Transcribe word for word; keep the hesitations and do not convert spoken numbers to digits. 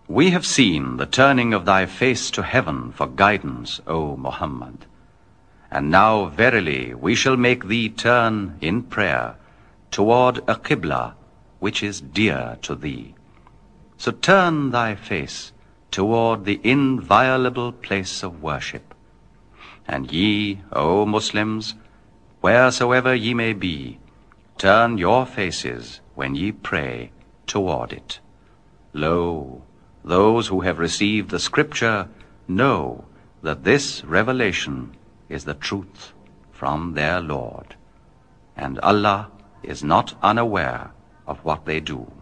We have seen the turning of thy face to heaven for guidance, O Muhammad. And now verily we shall make thee turn in prayer toward a Qibla which is dear to thee. So turn thy face toward the inviolable place of worship. And ye, O Muslims, wheresoever ye may be, turn your faces when ye pray toward it. Lo, those who have received the scripture know that this revelation is the truth from their Lord, and Allah is not unaware of what they do.